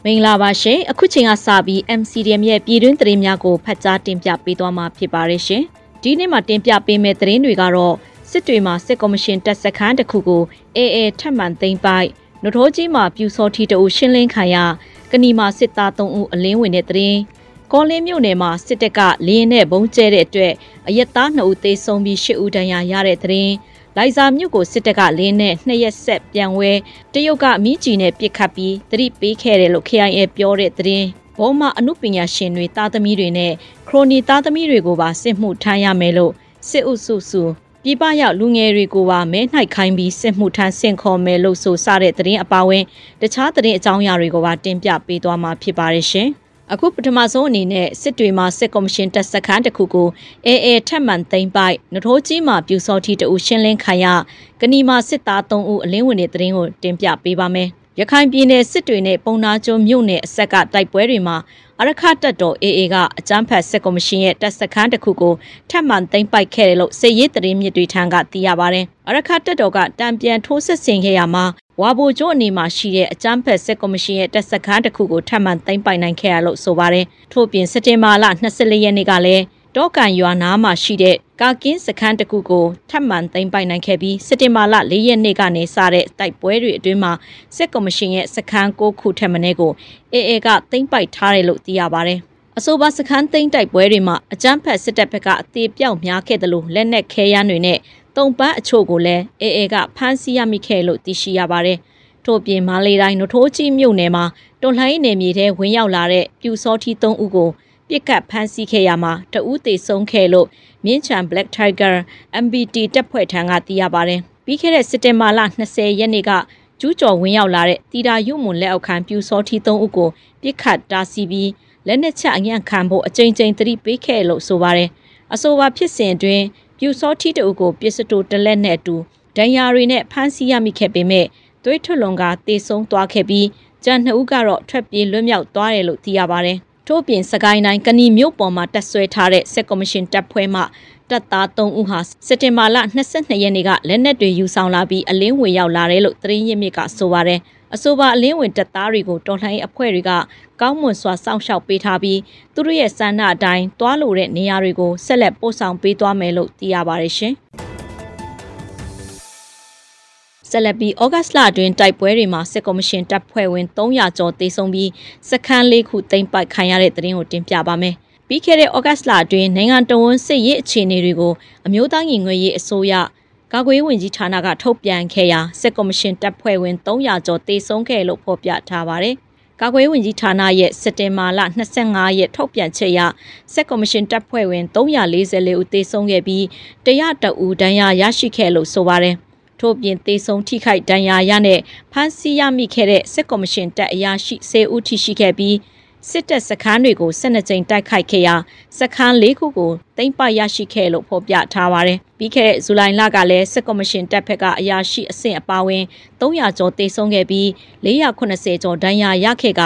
မင်္ဂလာပါရှင်အခုချိန်ကစပြီး MCDM ရဲ့ပြည်တွင်းသတင်းများကိုဖတ်ကြားတင်ပြပေးသွားမှာဖြစ်ပါတယ်ရှင်ဒီနေ့မှာတင်ပြပေးမယ့်သတင်းတွေကတော့စစ်တွေမှာစစ်ကော်မရှင်တပ်စခန်းတစ်ခုကိုAAထပ်မံသိမ်းပိုက်နထိုးကြီးမှာပြူစောထီတအုပ်ရှင်းလင်းခံရကဏီမှာစစ်သား3ဦးအလင်းဝင်တဲ့သတင်းကောလင်းမြို့နယ်မှာစစ်တပ်ကလေရင်နဲ့ဘုံကျဲတဲ့အတွက်အရက်သား2ဦးသေဆုံးပြီး10ဦးဒဏ်ရာရတဲ့သတင်းလိုက်စာမြို့ကိုစစ်တပ်ကလင်းနဲ့2ရက်ဆက်ပြန်ဝဲတရုတ်ကမိကြီးနဲ့ပြစ်ခတ်ပြီးသတိပေးခဲ့တယ်လို့ KIA ပြောတဲ့သတင်းဘောမှာအမှုပညာရှင်တွေသားသမီးတွေနဲ့ခရိုနီသားသမီးတွေကိုပါစစ်မှုထမ်းရမယ်လို့စစ်အုပ်စုပြည်ပရောက်လူငယ်တွေကိုပါမဲနှိုက်ခိုင်းပြီးစစ်မှုထမ်းဆင့်ခေါ်မယ်လို့ဆိုစတဲ့သတင်းအပါအဝင်တခြားသတင်းအကြောင်းအရာတွေကိုပါတင်ပြပေးသွားမှာဖြစ်ပါတယ်ရှင်အခုပထမဆုံးအနေနဲ့စစ်တွေမှာစစ်ကော်မရှင်တပ်စခန်းတစ်ခုကိုAAထပ်မံသိမ်းပိုက်နထိုးကြီးမှာပြူစောထီတအုပ်ရှင်းလင်းခံရကဏီမှာစစ်သား3ဦးအလင်းဝင်တဲ့သတင်းကိုတင်ပြပေးပါမယ်ရခိုင်ပြည်နယ်စစ်တွေနဲ့ပုံနာကျွန်းမြို့နယ်အဆက်ကတိုက်ပွဲတွေမှာအရခတပ်တော် AA ကအကြမ်းဖက်စစ်ကော်မရှင်ရဲ့တပ်စခန်းတစ်ခုကိုထပ်မံသိမ်းပိုက်ခဲ့တယ်လို့စစ်ရေးသတင်းမြစ်တွေထံကသိရပါတယ်အရခတပ်တော်ကတံပြန်ထိုးစစ်ဆင်ခဲ့ရမှာဝါဘိုကျွန်းအနေမှာရှိတဲ့အကြမ်းဖက်စစ်ကော်မရှင်ရဲ့တပ်စခန်းတစ်ခုကိုထပ်မံသိမ်းပိုက်နိုင်ခဲ့ရလို့ဆိုပါတယ်ထို့ပြင်စက်တင်ဘာလ24ရက်နေ့ကလည်းတောကန်ရွာနားမှာရှိတဲ့ကာကင်းစခန်းတစ်ခုကိုထပ်မံသိမ်းပိုက်နိုင်ခဲ့ပြီးစက်တင်ဘာလ4ရက်နေ့ကနေစတဲ့တိုက်ပွဲတွေအတွင်းမှာစစ်ကော်မရှင်ရဲ့စခန်း6ခုထက်မနည်းကို AA ကသိမ်းပိုက်ထားတယ်လို့သိရပါတယ်အဆိုပါစခန်းသိမ်းတိုက်ပွဲတွေမှာအကြမ်းဖက်စစ်တပ်ဘက်ကအသေးပြောက်များခဲ့တယ်လို့လက်နက်ခဲယမ်းတွေနဲ့တုံပန်းအချို့ကိုလည်း AA ကဖမ်းဆီးရမိခဲ့လို့သိရှိရပါတယ်ထို့ပြင်မလေးတိုင်းနထိုးကြီးမြို့နယ်မှာတွန်လှိုင်းနယ်မြေထဲဝင်ရောက်လာတဲ့ပြူစောထီ3ဦးကိုပြစ်ကတ်ဖမ်းဆီးခဲ့ရမှာတဦးသေဆုံးခဲ့လို့မြင်းချံ Black Tiger MBT တပ်ဖွဲ့ထံကသိရပါတယ်ပြီးခဲ့တဲ့စက်တင်ဘာလ20ရက်နေ့ကကျူးကျော်ဝင်ရောက်လာတဲ့တီတာရုံမွန်လက်အောက်ခံပြူစောထီ3ဦးကိုပြစ်ခတ်တားဆီးပြီးလက်နက်ချအညံ့ခံဖို့အကြိမ်ကြိမ်သတိပေးခဲ့လို့ဆိုပါတယ်အဆိုပါဖြစ်စဉ်အတွင်းပြူစောထီတဦးကိုပစ္စတိုတလက်နဲ့အတူဒဏ်ရာတွေနဲ့ဖမ်းဆီးရမိခဲ့ပေမဲ့သွေးထွက်လွန်ကသေဆုံးသွားခဲ့ပြီးကျန်2ဦးကတော့ထွက်ပြေးလွတ်မြောက်သွားတယ်လို့သိရပါတယ်ထို့ပြင်စကိုင်းတိုင်းကဏီမြို့ပေါ်မှာတပ်ဆွဲထားတဲ့စစ်ကော်မရှင်တပ်ဖွဲ့မှတပ်သား3ဦးဟာစက်တင်ဘာလ22ရက်နေ့ကလက်နက်တွေယူဆောင်လာပြီးအလင်းဝင်ရောက်လာတယ်လို့သတင်းရင်းမြစ်ကဆိုပါတယ်အဆိုပါအလင်းဝင်တပ်သားတွေကိုတော်လှန်ရေးအဖွဲ့တွေကကောင်းမွန်စွာစောင့်ရှောက်ပေးထားပြီးသူတို့ရဲ့စံနှအတိုင်းတွားလို့တဲ့နေရာတွေကိုဆက်လက်ပို့ဆောင်ပေးသွားမယ်လို့သိရပါတယ်ရှင်ဆက်လက်ပြီးဩဂတ်လအတွင်းတိုက်ပွဲတွေမှာစစ်ကော်မရှင်တပ်ဖွဲ့ဝင်300ကျော်သေဆုံးပြီးစခန်း4ခုသိမ်းပိုက်ခံရတဲ့သတင်းကိုတင်ပြပါမယ်။ပြီးခဲ့တဲ့ဩဂတ်လအတွင်းနိုင်ငံတော်ဝန်စစ်ရေးအခြေအနေတွေကိုအမျိုးသားညီညွတ်ရေးအစိုးရကာကွယ်ရေးဝန်ကြီးဌာနကထုတ်ပြန်ခဲ့ရာစစ်ကော်မရှင်တပ်ဖွဲ့ဝင်300ကျော်သေဆုံးခဲ့လို့ဖော်ပြထားပါတယ်။ကာကွယ်ရေးဝန်ကြီးဌာနရဲ့စက်တင်ဘာလ25ရက်ထုတ်ပြန်ချက်အရစစ်ကော်မရှင်တပ်ဖွဲ့ဝင်344ဦးသေဆုံးခဲ့ပြီး101ဦးဒဏ်ရာရရှိခဲ့လို့ဆိုပါတယ်။ထို့ပြင်သေဆုံးထိခိုက်ဒဏ်ရာရနဲ့ဖမ်းဆီးရမိခဲ့တဲ့စစ်ကော်မရှင်တပ်အရာရှိ10ဦးထိရှိခဲ့ပြီးစစ်တပ်စခန်းတွေကို12ကြိမ်တိုက်ခိုက်ခဲ့ရာစခန်း4ခုကိုသိမ်းပိုက်ရရှိခဲ့လို့ဖော်ပြထားပါတယ်။ပြီးခဲ့တဲ့ဇူလိုင်လကလည်းစစ်ကော်မရှင်တပ်ဖက်ကအရာရှိအဆင့်အပါအဝင်300ကျော်သေဆုံးခဲ့ပြီး490ကျော်ဒဏ်ရာရခဲ့က